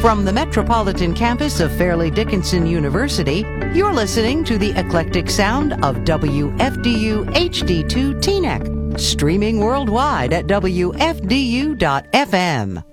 From the metropolitan campus of Fairleigh Dickinson University, you're listening to the eclectic sound of WFDU HD2 Teaneck, streaming worldwide at WFDU.FM.